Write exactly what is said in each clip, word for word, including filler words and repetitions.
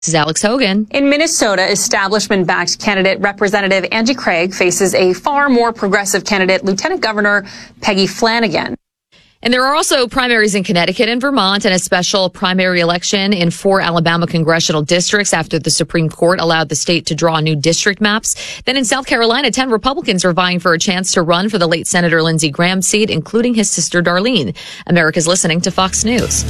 This is Alex Hogan. In Minnesota, establishment-backed candidate Representative Angie Craig faces a far more progressive candidate, Lieutenant Governor Peggy Flanagan. And there are also primaries in Connecticut and Vermont and a special primary election in four Alabama congressional districts after the Supreme Court allowed the state to draw new district maps. Then in South Carolina, ten Republicans are vying for a chance to run for the late Senator Lindsey Graham's seat, including his sister Darlene. America's listening to Fox News.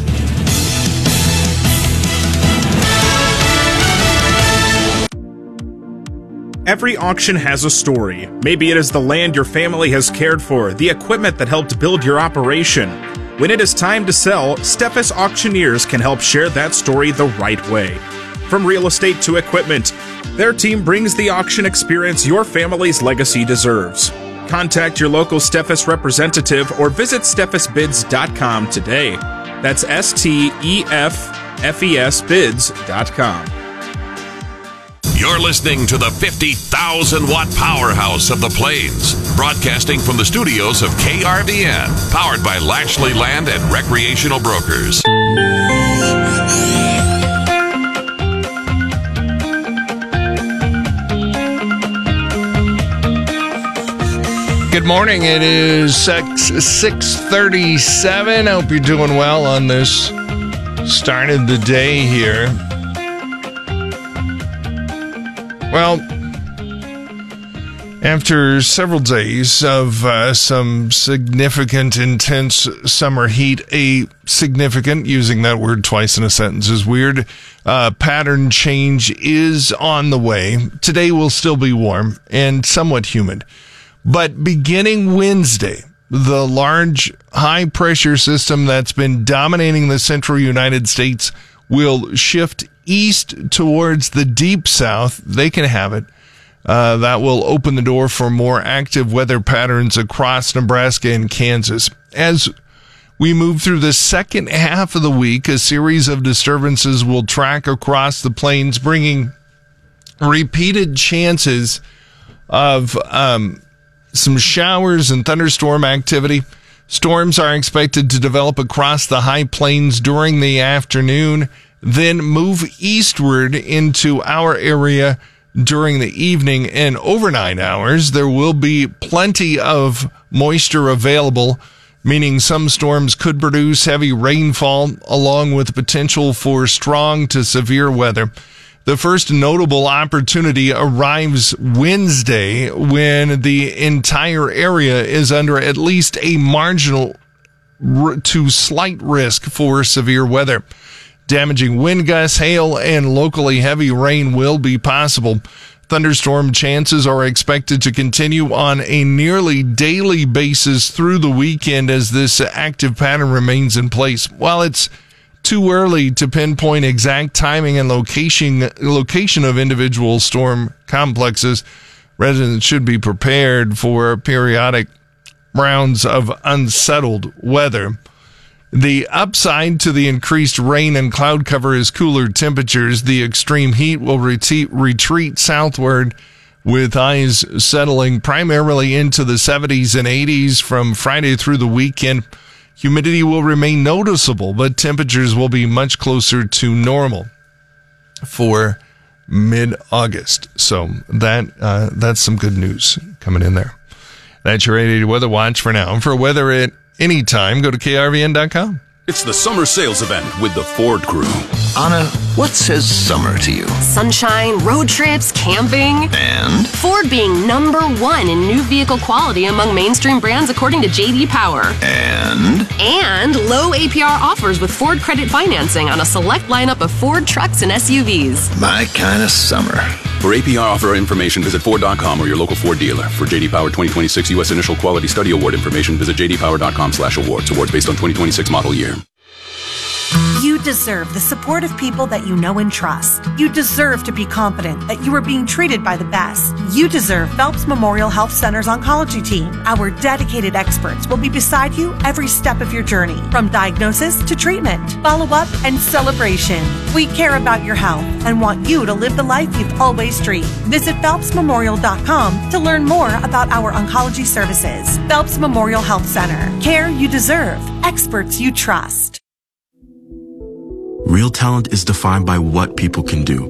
Every auction has a story. Maybe it is the land your family has cared for, the equipment that helped build your operation. When it is time to sell, Steffes Auctioneers can help share that story the right way. From real estate to equipment, their team brings the auction experience your family's legacy deserves. Contact your local Steffes representative or visit steffes bids dot com today. That's S T E F F E S bids dot com. You're listening to the fifty thousand watt powerhouse of the Plains, broadcasting from the studios of K R V N, powered by Lashley Land and Recreational Brokers. Good morning. It is six thirty-seven. I hope you're doing well on this start of the day here. Well, after several days of uh, some significant, intense summer heat, a significant, using that word twice in a sentence is weird, uh, pattern change is on the way. Today will still be warm and somewhat humid. But beginning Wednesday, the large high-pressure system that's been dominating the central United States will shift east towards the deep south. They can have it. Uh, that will open the door for more active weather patterns across Nebraska and Kansas. As we move through the second half of the week, a series of disturbances will track across the plains, bringing repeated chances of um, some showers and thunderstorm activity. Storms are expected to develop across the high plains during the afternoon, then move eastward into our area during the evening and overnight hours. There will be plenty of moisture available, meaning some storms could produce heavy rainfall along with potential for strong to severe weather. The first notable opportunity arrives Wednesday when the entire area is under at least a marginal to slight risk for severe weather. Damaging wind gusts, hail, and locally heavy rain will be possible. Thunderstorm chances are expected to continue on a nearly daily basis through the weekend as this active pattern remains in place. While it's too early to pinpoint exact timing and location location of individual storm complexes, residents should be prepared for periodic rounds of unsettled weather. The upside to the increased rain and cloud cover is cooler temperatures. The extreme heat will retreat, retreat southward with highs settling primarily into the seventies and eighties from Friday through the weekend. Humidity will remain noticeable, but temperatures will be much closer to normal for mid-August. So that uh, that's some good news coming in there. That's your eight eighty Weather Watch for now. For weather at any time, go to K R V N dot com. It's the summer sales event with the Ford Crew. Anna, what says summer to you? Sunshine, road trips, camping. And? Ford being number one in new vehicle quality among mainstream brands according to J D Power. And? And low A P R offers with Ford credit financing on a select lineup of Ford trucks and S U Vs. My kind of summer. For A P R offer information, visit Ford dot com or your local Ford dealer. For J D Power twenty twenty-six U S Initial Quality Study Award information, visit J D Power dot com slash awards. Awards based on twenty twenty-six model year. You deserve the support of people that you know and trust. You deserve to be confident that you are being treated by the best. You deserve Phelps Memorial Health Center's oncology team. Our dedicated experts will be beside you every step of your journey, from diagnosis to treatment, follow-up, and celebration. We care about your health and want you to live the life you've always dreamed. Visit phelps memorial dot com to learn more about our oncology services. Phelps Memorial Health Center. Care you deserve. Experts you trust. Real talent is defined by what people can do.